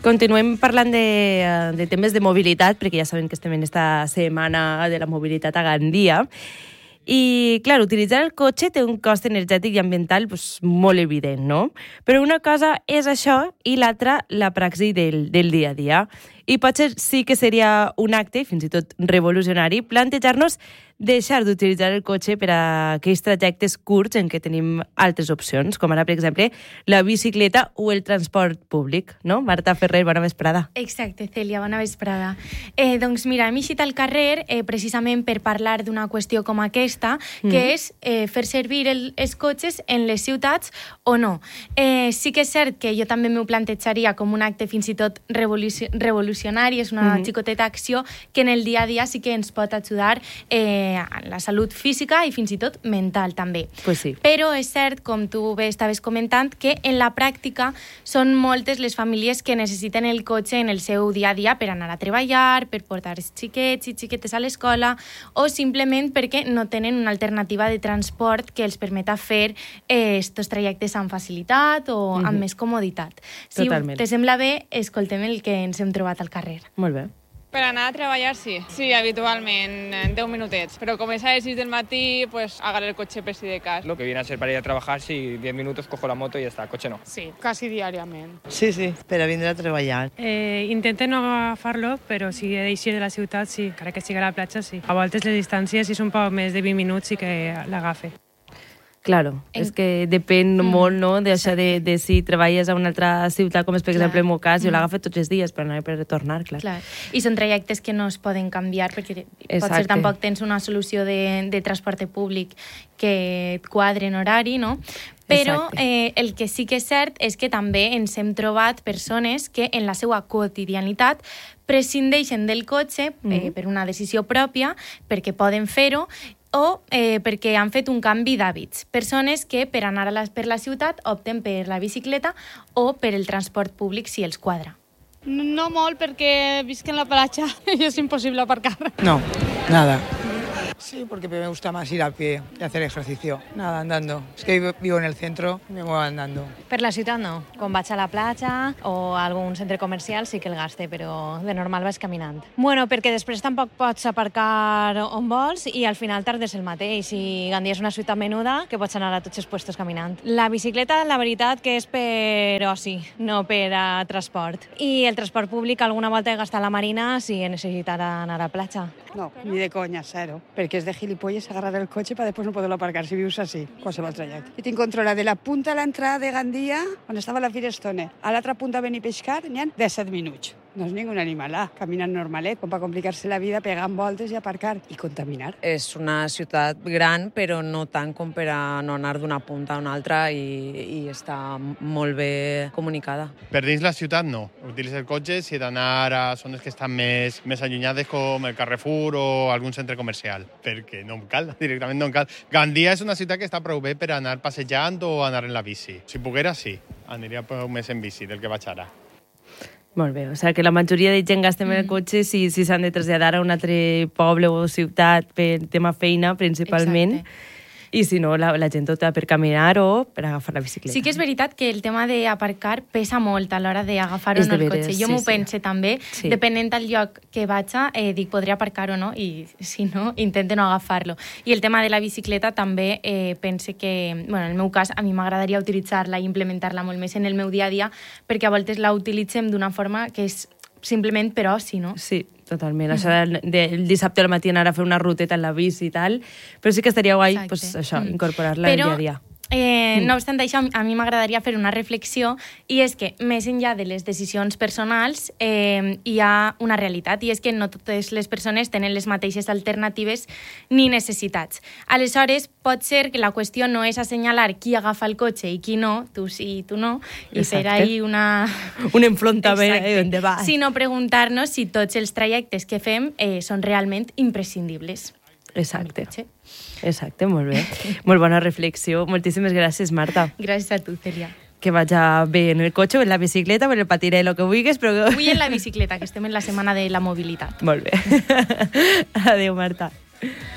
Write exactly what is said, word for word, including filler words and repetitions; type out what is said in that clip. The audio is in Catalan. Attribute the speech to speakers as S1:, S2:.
S1: Continuem parlant de, de temes de mobilitat, perquè ja sabem que estem en esta setmana de la mobilitat a Gandia. I, clar, utilitzar el cotxe té un cost energètic i ambiental pues, molt evident, no? Però una cosa és això i l'altra la praxi del, del dia a dia. I potser sí que seria un acte, fins i tot revolucionari, plantejar-nos deixar d'utilitzar el cotxe per a aquells trajectes curts en què tenim altres opcions, com ara, per exemple, la bicicleta o el transport públic, no? Marta Ferrer, bona vesprada.
S2: Exacte, Cèlia, bona vesprada. Eh, doncs mira, hem eixit al carrer eh, precisament per parlar d'una qüestió com aquesta, mm. que és eh, fer servir el, els cotxes en les ciutats o no. Eh, sí que és cert que jo també m'ho plantejaria com un acte fins i tot revoluci revolucionari, és una mm. xicoteta acció que en el dia a dia sí que ens pot ajudar eh, la salut física i fins i tot mental també.
S1: Pues sí.
S2: Però és cert, com tu bé estaves comentant, que en la pràctica són moltes les famílies que necessiten el cotxe en el seu dia a dia per anar a treballar, per portar els xiquets i xiquetes a l'escola o simplement perquè no tenen una alternativa de transport que els permeta fer eh, estos trajectes amb facilitat o amb mm-hmm. més comoditat. Si
S1: Totalment.
S2: te sembla bé, escoltem el que ens hem trobat al carrer.
S1: Molt bé.
S3: Per anar a treballar, sí. Sí, habitualment, en deu minutets. Pero como es a las seis del matí, pues agarrar el coche per si de cas.
S4: Lo que viene a ser para ir a trabajar, sí, diez minutos cojo la moto y ya está, coche no.
S3: Sí, casi diàriament.
S5: Sí, sí, per a vindre a treballar.
S6: Eh, intento no agafar-lo, però si he d'eixir de la ciutat, sí, encara que sigui a la platja, sí. A voltes les distàncies, si és un poc més de vint minuts, sí que l'agafe.
S1: Claro, en... és que depèn mm. molt, no?, d'això de, de si treballes a una altra ciutat, com és, per clar. exemple, el meu cas, jo mm. l'agafo tots els dies per anar per retornar, clar.
S2: clar. I són trajectes que no es poden canviar, perquè
S1: Exacte.
S2: potser tampoc tens una solució de, de transport públic que et quadre en horari, no? Però eh, el que sí que és cert és que també ens hem trobat persones que en la seva quotidianitat prescindeixen del cotxe mm. eh, per una decisió pròpia, perquè poden fer-ho, o eh, perquè han fet un canvi d'hàbits. Persones que per anar a la, per la ciutat opten per la bicicleta o per el transport públic si els quadra.
S3: No, no molt, perquè visc en la platja i és impossible aparcar.
S5: No, nada. Sí, porque me gusta más ir a pie y hacer ejercicio. Nada, andando. Es que vivo en el centro y me muevo andando.
S7: Per la ciutat no. Quan vaig a la platja o a algun centre comercial sí que el gaste, però de normal vaig caminant. Bueno, perquè després tampoc pots aparcar on vols i al final tardes el mateix. I Gandia és una ciutat menuda que pots anar a tots els puestos caminant. La bicicleta, la veritat, que és per oci, no per a transport. I el transport públic alguna volta he gastat a la Marina si he necessitat anar a la platja.
S8: No, ni de conya, zero. Perquè és de gilipolles agarrar el cotxe per després no poder-lo aparcar si vius així, qualsevol trajecte. I tinc controlat de la punta a l'entrada de Gandia, on estava la Firestone, a l'altra punta a Benipeixcar, n'hi ha disset minuts. No és ningú animalà, caminant normalet, com per complicar-se la vida, pegant voltes i aparcar i contaminar.
S9: És una ciutat gran, però no tant com per a no anar d'una punta a una altra i, i està molt bé comunicada.
S10: Per dins la ciutat no. Utilitza el cotxe si he d'anar a zones que estan més, més allunyades com el Carrefour o algun centre comercial, perquè no em cal, directament no em cal. Gandia és una ciutat que està prou bé per anar passejant o anar en la bici. Si poguera, sí. Aniria prou més en bici del que vaig ara.
S1: Molt bé, o sigui que la majoria de gent gastem mm. el cotxe si si s'han de traslladar a un altre poble o ciutat per tema feina, principalment. Exacte. I si no, la, la gent opta per caminar o per agafar la bicicleta.
S2: Sí que és veritat que el tema d'aparcar pesa molt a l'hora d'agafar o no el cotxe. Jo sí, m'ho sí. pense també, sí. depenent del lloc que vaig a, eh, dic, podria aparcar o no, i si no, intento no agafar-lo. I el tema de la bicicleta també eh, pense que, bueno, en el meu cas, a mi m'agradaria utilitzar-la i implementar-la molt més en el meu dia a dia, perquè a voltes la utilitzem d'una forma que és simplement per oci, no?
S1: Sí, totalment. Mm-hmm. Això del de, dissabte al matí anar a fer una ruteta en la bici i tal, però sí que estaria guai, pues, això, mm. incorporar-la al dia a dia.
S2: Eh, no obstant això, a mi m'agradaria fer una reflexió, i és que, més enllà de les decisions personals, eh, hi ha una realitat, i és que no totes les persones tenen les mateixes alternatives ni necessitats. Aleshores, pot ser que la qüestió no és assenyalar qui agafa el cotxe i qui no, tu sí i tu no, i fer ahí una...
S1: un enfrontament, eh, on va.
S2: Sinó preguntar-nos si tots els trajectes que fem eh, són realment imprescindibles.
S1: Exacte. Exacte, molt bé. Molt bona reflexió. Moltíssimes gràcies, Marta.
S2: Gràcies a tu, Cèlia.
S1: Que vagi bé en el cotxe, en la bicicleta, en el patinet, el que vulguis, però...
S2: Avui en la bicicleta, que estem en la setmana de la mobilitat.
S1: Molt bé. Adéu, Marta.